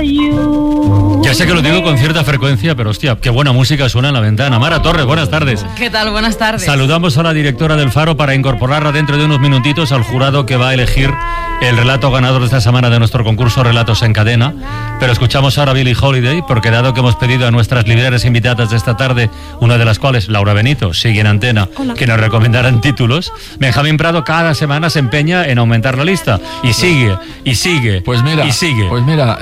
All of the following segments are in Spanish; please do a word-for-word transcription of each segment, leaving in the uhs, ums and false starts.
you. Ya sé que lo digo con cierta frecuencia, pero hostia, qué buena música suena en la ventana. Mara Torres, buenas tardes. ¿Qué tal? Buenas tardes. Saludamos a la directora del Faro para incorporarla dentro de unos minutitos al jurado que va a elegir el relato ganador de esta semana de nuestro concurso Relatos en Cadena. Pero escuchamos ahora a Billie Holiday, porque dado que hemos pedido a nuestras libreras invitadas de esta tarde, una de las cuales, Laura Benito, sigue en antena, Hola. que nos recomendarán títulos, Benjamín Prado cada semana se empeña en aumentar la lista. Y sigue, y sigue, pues mira, y sigue. Pues mira,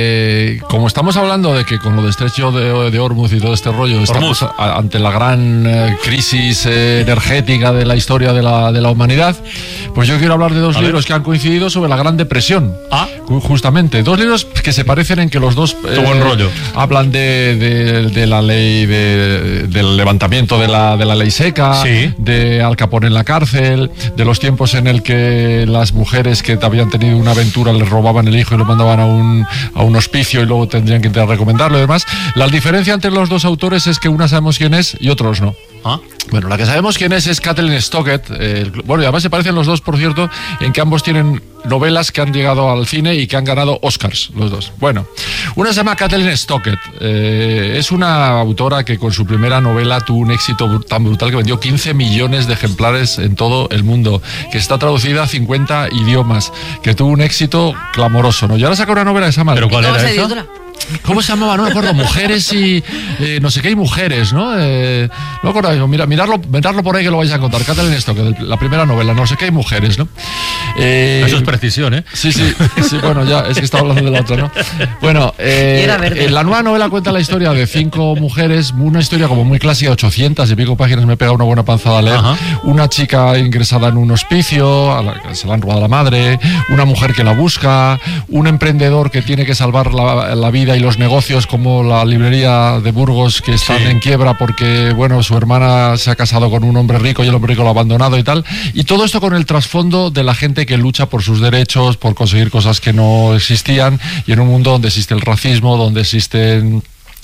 eh, como estamos hablando de que con lo de estrecho de, de Hormuz y todo este rollo, estamos a, ante la gran eh, crisis eh, energética de la historia de la, de la humanidad, pues yo quiero hablar de dos a libros ver. que han coincidido sobre la Gran Depresión. Ah. Justamente, dos libros que se parecen en que los dos eh, buen rollo. hablan de, de, de la ley, de, del levantamiento de la, de la ley seca, sí. de Al Capone en la cárcel, de los tiempos en el que las mujeres que habían tenido una aventura les robaban el hijo y lo mandaban a un, a un hospicio y luego tendrían que intentar recomendarlo y demás. La diferencia entre los dos autores es que una sabemos quién es y otros no. ¿Ah? Bueno, la que sabemos quién es es Kathleen Stockett. Eh, bueno, y además se parecen los dos, por cierto, en que ambos tienen novelas que han llegado al cine y que han ganado Oscars, los dos. Bueno, una se llama Kathleen Stockett. Eh, es una autora que con su primera novela tuvo un éxito tan brutal que vendió quince millones de ejemplares en todo el mundo, que está traducida a cincuenta idiomas, que tuvo un éxito clamoroso, ¿no? Y ahora saca una novela que se llama... ¿Pero cuál era esa? ¿Cómo se llamaba? No me acuerdo. Mujeres y... Eh, no sé qué, hay mujeres, ¿no? Eh, no me acuerdo. Mira, mirarlo, mirarlo por ahí que lo vais a encontrar. Kathleen Stockett, la primera novela. No sé qué, hay mujeres, ¿no? Eh, Eso es precisión, ¿eh? Sí, sí. sí bueno, ya es que estaba hablando de la otra, ¿no? Bueno, eh, eh, la nueva novela cuenta la historia de cinco mujeres. Una historia como muy clásica, ochocientas y pico páginas. Me he pegado una buena panzada a leer. Ajá. Una chica ingresada en un hospicio, a la que se la han robado la madre. Una mujer que la busca. Un emprendedor que tiene que salvar la, la vida y los negocios, como la librería de Burgos, que están sí. en quiebra porque, bueno, su hermana se ha casado con un hombre rico y el hombre rico lo ha abandonado y tal. Y todo esto con el trasfondo de la gente que lucha por sus derechos, por conseguir cosas que no existían, y en un mundo donde existe el racismo, donde existen...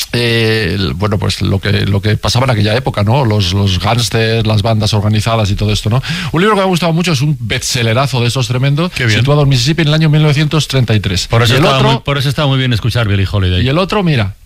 Eh, bueno, pues lo que lo que pasaba en aquella época, ¿no? Los, los gángsters, las bandas organizadas y todo esto, ¿no? Un libro que me ha gustado mucho, es un bestsellerazo de esos tremendos, situado en Mississippi en el año mil novecientos treinta y tres. Por eso, y el estaba, otro, muy, por eso estaba muy bien escuchar Billie Holiday. Y el otro, mira,